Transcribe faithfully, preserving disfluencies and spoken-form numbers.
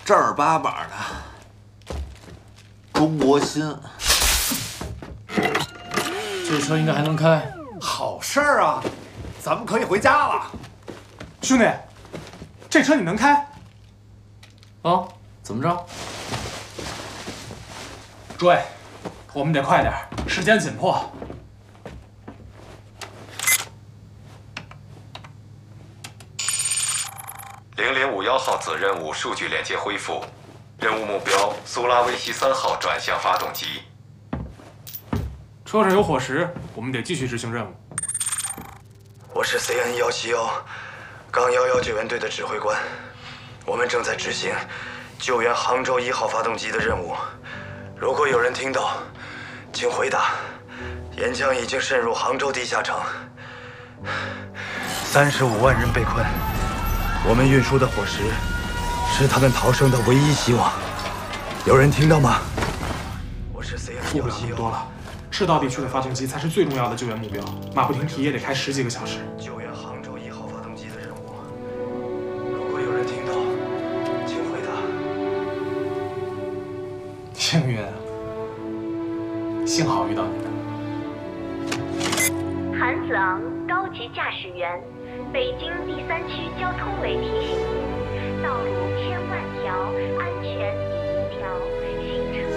正儿八百的中国心。 这车应该还能开， 好事儿啊！咱们可以回家了。 兄弟，这车你能开？ 啊？怎么着？ 诸位，我们得快点，时间紧迫。 零零五幺号子任务数据连接恢复，任务目标苏拉威西三号转向发动机。 车上有伙食，我们得继续执行任务。 我是 C N 幺七幺杠幺幺救援队的指挥官，我们正在执行救援杭州一号发动机的任务。如果有人听到，请回答。岩浆已经渗入杭州地下城，三十五万人被困。我们运输的伙食是他们逃生的唯一希望。有人听到吗？我是 C N 顾不了那么多了，赤道地区的发动机才是最重要的救援目标，马不停蹄也得开十几个小时。 救援杭州一号发动机的任务，如果有人听到，请回答。 幸运啊，幸好遇到你们。 韩子昂，高级驾驶员，北京第三区交通委提醒您：道路千万条，安